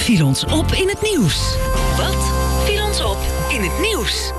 viel ons op in het nieuws? Wat viel ons op in het nieuws?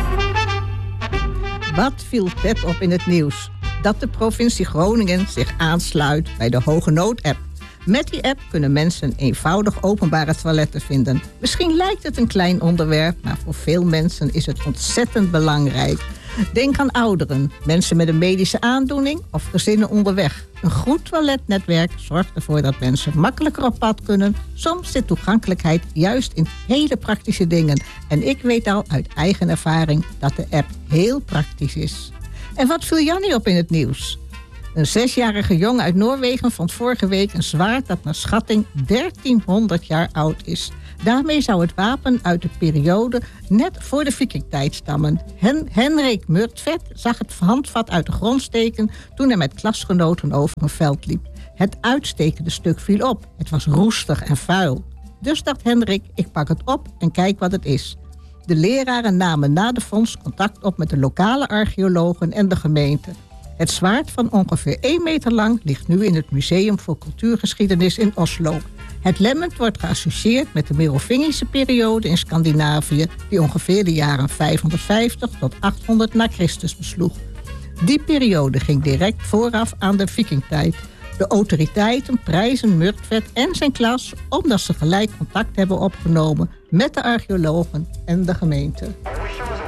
Wat viel Ted op in het nieuws? Dat de provincie Groningen zich aansluit bij de Hoge Nood-app. Met die app kunnen mensen eenvoudig openbare toiletten vinden. Misschien lijkt het een klein onderwerp, maar voor veel mensen is het ontzettend belangrijk. Denk aan ouderen, mensen met een medische aandoening of gezinnen onderweg. Een goed toiletnetwerk zorgt ervoor dat mensen makkelijker op pad kunnen. Soms zit toegankelijkheid juist in hele praktische dingen. En ik weet al uit eigen ervaring dat de app heel praktisch is. En wat viel Jannie op in het nieuws? Een 6-jarige jongen uit Noorwegen vond vorige week een zwaard dat naar schatting 1300 jaar oud is. Daarmee zou het wapen uit de periode net voor de vikingtijd stammen. Henrik Murtvet zag het handvat uit de grond steken toen hij met klasgenoten over een veld liep. Het uitstekende stuk viel op. Het was roestig en vuil. Dus dacht Henrik, ik pak het op en kijk wat het is. De leraren namen na de vondst contact op met de lokale archeologen en de gemeente. Het zwaard van ongeveer 1 meter lang ligt nu in het Museum voor Cultuurgeschiedenis in Oslo. Het lemmet wordt geassocieerd met de Merovingische periode in Scandinavië, die ongeveer de jaren 550 tot 800 na Christus besloeg. Die periode ging direct vooraf aan de vikingtijd. De autoriteiten prijzen Murtvet en zijn klas omdat ze gelijk contact hebben opgenomen met de archeologen en de gemeente.